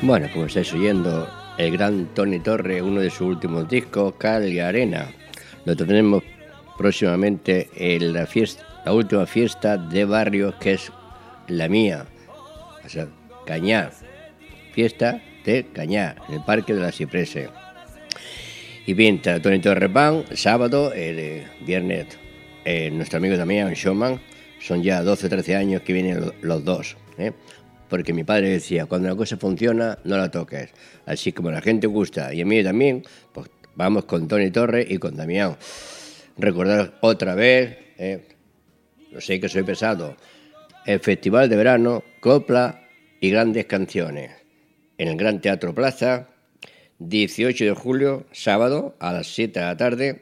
Bueno, como estáis oyendo, el gran Tony Torre, uno de sus últimos discos, Cal y Arena. Lo tendremos próximamente en la última fiesta de barrios, que es la mía, o sea, Cañar. Fiesta de Cañar, en el Parque de la Ciprese. Y pinta Tony Torre Band, sábado, el viernes, nuestro amigo también, un showman. Son ya 12 o 13 años que vienen los dos, porque mi padre decía, cuando la cosa funciona, no la toques. Así como la gente gusta, y a mí también, pues vamos con Tony Torre y con Damián. Recordar otra vez, no sé que soy pesado, el Festival de Verano, Copla y Grandes Canciones, en el Gran Teatro Plaza, 18 de julio, sábado, a las 7 de la tarde.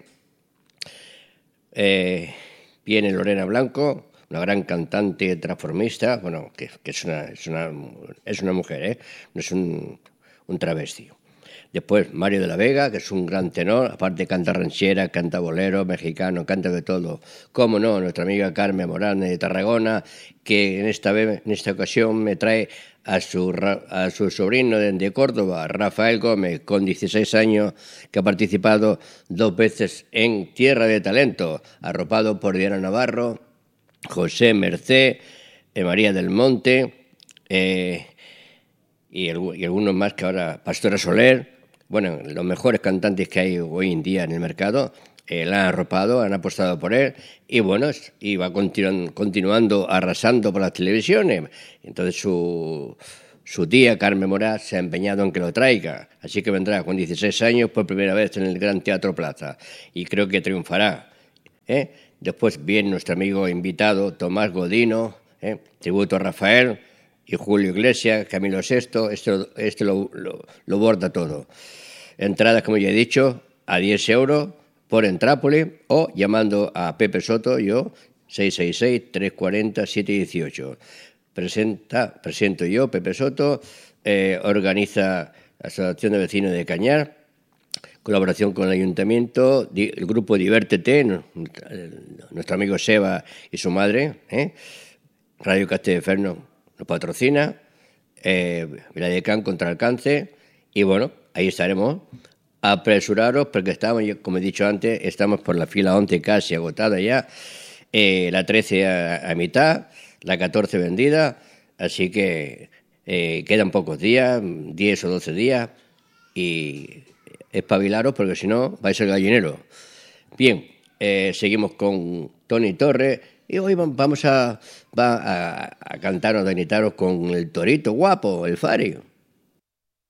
Viene Lorena Blanco, una gran cantante transformista, bueno, que es una mujer, no es un travesti. Después Mario de la Vega, que es un gran tenor, aparte canta ranchera, canta bolero, mexicano, canta de todo. Cómo no, nuestra amiga Carmen Morán de Tarragona, que en esta ocasión me trae a su sobrino de Córdoba, Rafael Gómez, con 16 años, que ha participado 2 veces en Tierra de Talento, arropado por Diana Navarro, José Mercé, María del Monte, y algunos más que ahora, Pastora Soler, bueno, los mejores cantantes que hay hoy en día en el mercado, la han arropado, han apostado por él, y bueno, y va continuando arrasando por las televisiones. Entonces su tía, Carmen Morán, se ha empeñado en que lo traiga, así que vendrá con 16 años por primera vez en el Gran Teatro Plaza, y creo que triunfará, Después viene nuestro amigo invitado, Tomás Godino, tributo a Rafael, y Julio Iglesias, Camilo VI, esto lo borda todo. Entradas, como ya he dicho, a 10 euros por Entrápolis o llamando a Pepe Soto, yo, 666-340-718. Presento yo, Pepe Soto, organiza la Asociación de Vecinos de Cañar, colaboración con el Ayuntamiento, el grupo Divértete, nuestro amigo Seba y su madre, Radio Castelldeferno nos patrocina, Viladecán contra el cáncer, y bueno, ahí estaremos. Apresuraros porque estamos, como he dicho antes, estamos por la fila 11 casi agotada ya, la 13 a mitad, la 14 vendida, así que quedan pocos días, 10 o 12 días, y espabilaros porque si no vais al gallinero. Bien, seguimos con Tony Torre y hoy vamos a cantar o danitaros con el torito guapo, el Fari.